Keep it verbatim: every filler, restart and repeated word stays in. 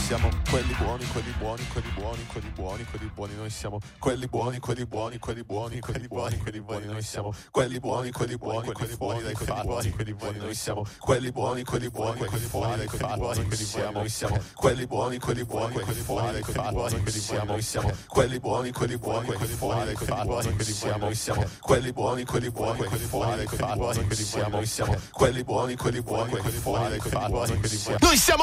siamo quelli buoni, quelli buoni, quelli buoni, quelli buoni, quelli buoni, noi siamo quelli buoni, quelli buoni, quelli buoni, quelli buoni, quelli buoni, noi siamo quelli buoni, quelli buoni, quelli buoni dai fatti, quelli buoni, noi siamo quelli buoni, quelli buoni, quelli buoni dai fatti, quelli siamo, noi siamo quelli buoni, quelli buoni, quelli buoni dai fatti, quelli siamo, noi siamo quelli buoni, quelli buoni, quelli buoni dai fatti, quelli siamo, noi siamo quelli buoni, quelli buoni, quelli buoni dai fatti, quelli siamo, noi siamo quelli buoni, quelli buoni, quelli buoni dai fatti, quelli siamo. Noi siamo